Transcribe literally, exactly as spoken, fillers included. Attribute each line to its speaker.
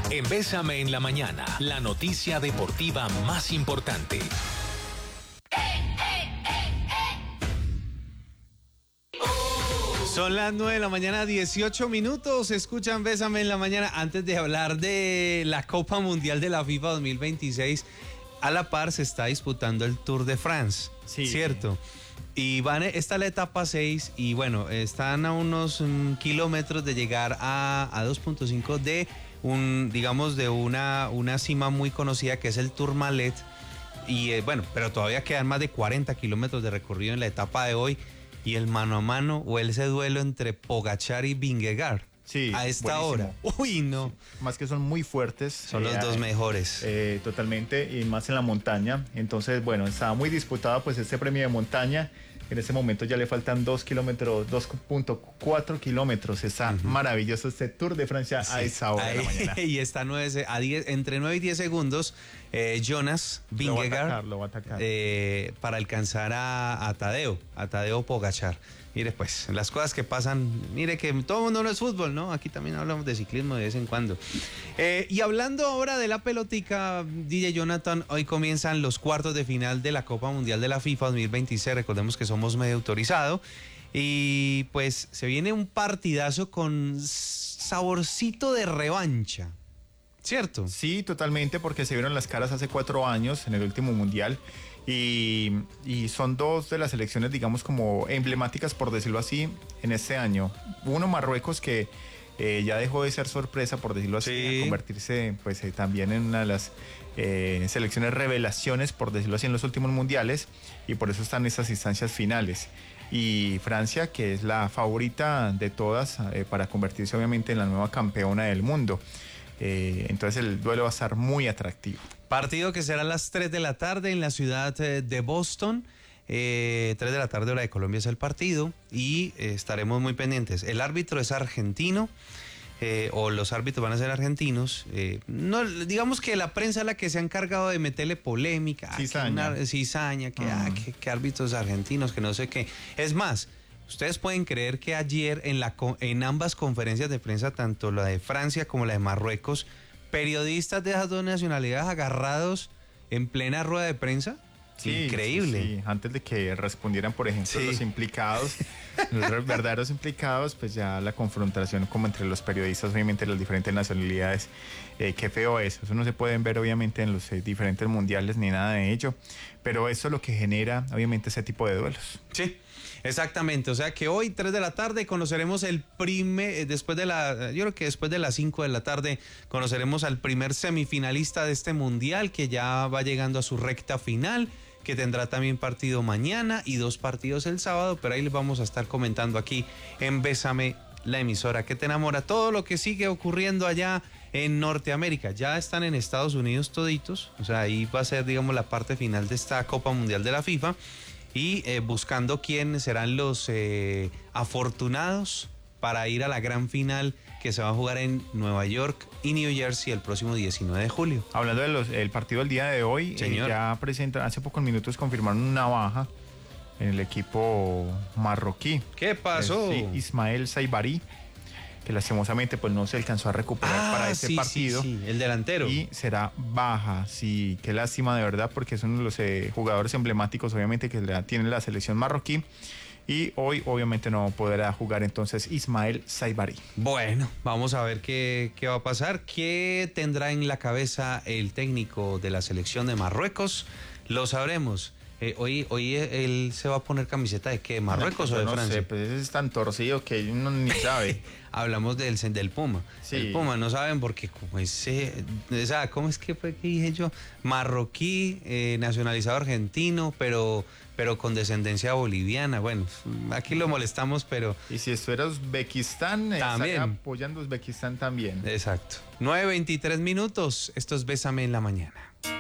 Speaker 1: En Bésame en la Mañana, la noticia deportiva más importante.
Speaker 2: Son las nueve de la mañana, dieciocho minutos. Escuchan Bésame en la Mañana. Antes de hablar de la Copa Mundial de la FIFA dos mil veintiséis, a la par se está disputando el Tour de France, sí, ¿cierto? Y van, esta es la etapa seis y bueno, están a unos um, kilómetros de llegar a, a dos punto cinco de un, digamos, de una, una cima muy conocida que es el Tourmalet. Y eh, bueno, pero todavía quedan más de cuarenta kilómetros de recorrido en la etapa de hoy. Y el mano a mano o ese duelo entre Pogačar y Vingegaard.
Speaker 3: Sí,
Speaker 2: a esta
Speaker 3: buenísimo.
Speaker 2: hora. Uy, no.
Speaker 3: Sí, más que son muy fuertes.
Speaker 2: Son
Speaker 3: eh,
Speaker 2: los dos mejores.
Speaker 3: Eh, totalmente, y más en la montaña. Entonces, bueno, estaba muy disputado pues este premio de montaña. En este momento ya le faltan dos kilómetros, dos punto cuatro kilómetros. Está uh-huh. maravilloso este Tour de Francia sí. a esa hora
Speaker 2: Ahí,
Speaker 3: de la mañana.
Speaker 2: Y está nueve, a diez, entre nueve y diez segundos, eh, Jonas Vingegaard
Speaker 3: lo va a atacar,
Speaker 2: eh, para alcanzar a, a Tadeo, a Tadeo Pogačar. Mire, pues, las cosas que pasan, mire que todo el mundo no es fútbol, ¿no? Aquí también hablamos de ciclismo de vez en cuando. Eh, y hablando ahora de la pelotica, D J Jonathan, hoy comienzan los cuartos de final de la Copa Mundial de la FIFA dos mil veintiséis. Recordemos que somos medio autorizado. Y pues se viene un partidazo con saborcito de revancha, ¿cierto?
Speaker 3: Sí, totalmente, porque se vieron las caras hace cuatro años en el último mundial. Y, y son dos de las selecciones, digamos, como emblemáticas, por decirlo así, en este año. Uno, Marruecos, que eh, ya dejó de ser sorpresa, por decirlo así, sí. a convertirse pues eh, también en una de las eh, selecciones revelaciones, por decirlo así, en los últimos mundiales, y por eso están estas instancias finales. Y Francia, que es la favorita de todas eh, para convertirse obviamente en la nueva campeona del mundo. Eh, entonces el duelo va a estar muy atractivo.
Speaker 2: Partido que será a las tres de la tarde en la ciudad de Boston. Eh, tres de la tarde hora de Colombia es el partido y eh, estaremos muy pendientes. El árbitro es argentino, eh, o los árbitros van a ser argentinos. Eh, no, digamos que la prensa es la que se ha encargado de meterle polémica.
Speaker 3: Cizaña.
Speaker 2: Ah, que, una, cizaña, que, uh-huh. ah, que, que árbitros argentinos, que no sé qué. Es más, ustedes pueden creer que ayer en, la, en ambas conferencias de prensa, tanto la de Francia como la de Marruecos, periodistas de esas dos nacionalidades agarrados en plena rueda de prensa.
Speaker 3: Sí,
Speaker 2: increíble.
Speaker 3: Sí, sí. Antes de que respondieran, por ejemplo, sí. los implicados, los verdaderos implicados, pues ya la confrontación como entre los periodistas, obviamente las diferentes nacionalidades, eh, qué feo es. Eso no se pueden ver obviamente en los eh, diferentes mundiales ni nada de ello, pero eso es lo que genera obviamente ese tipo de duelos.
Speaker 2: Sí. Exactamente, o sea que hoy tres de la tarde conoceremos el primer, después de la, yo creo que después de las cinco de la tarde conoceremos al primer semifinalista de este mundial que ya va llegando a su recta final, que tendrá también partido mañana y dos partidos el sábado, pero ahí les vamos a estar comentando aquí en Bésame, la emisora que te enamora, todo lo que sigue ocurriendo allá en Norteamérica. Ya están en Estados Unidos toditos, o sea, ahí va a ser, digamos, la parte final de esta Copa Mundial de la FIFA. Y eh, buscando quién serán los eh, afortunados para ir a la gran final que se va a jugar en Nueva York y New Jersey el próximo diecinueve de julio.
Speaker 3: Hablando del partido del día de hoy, eh, ya presentan, hace pocos minutos confirmaron una baja en el equipo marroquí.
Speaker 2: ¿Qué pasó?
Speaker 3: Eh, sí, Ismael Saibari, que lastimosamente pues no se alcanzó a recuperar ah, para este
Speaker 2: sí,
Speaker 3: partido.
Speaker 2: Sí, sí, el delantero.
Speaker 3: Y será baja, sí, qué lástima de verdad, porque es uno de los eh, jugadores emblemáticos obviamente que la, tiene la selección marroquí. Y hoy obviamente no podrá jugar entonces Ismael Saibari.
Speaker 2: Bueno, vamos a ver qué, qué va a pasar. ¿Qué tendrá en la cabeza el técnico de la selección de Marruecos? Lo sabremos. Eh, hoy, hoy él se va a poner camiseta de qué, Marruecos no, o de
Speaker 3: no
Speaker 2: Francia.
Speaker 3: Sé, pues ese es tan torcido que uno ni sabe.
Speaker 2: Hablamos del, del Puma. Sí. El Puma no saben porque como ese, o sea, ¿cómo es que fue que dije yo? Marroquí, eh, nacionalizado argentino, pero, pero con descendencia boliviana. Bueno, aquí lo molestamos, pero.
Speaker 3: Y si esto era Uzbekistán,
Speaker 2: también
Speaker 3: apoyando Uzbekistán también.
Speaker 2: Exacto. nueve veintitrés minutos. Esto es Bésame en la Mañana.